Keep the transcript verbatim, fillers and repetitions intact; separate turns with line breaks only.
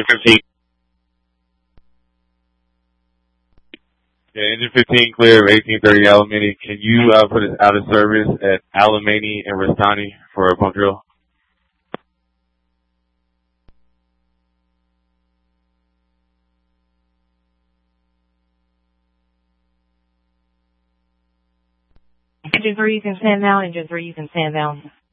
fifteen. Yeah, engine fifteen clear of eighteen thirty Alamany. Can you uh, put us out of service at Alamany and Rastani for a pump drill?
Engine three, you can stand down. Engine three, you can stand down.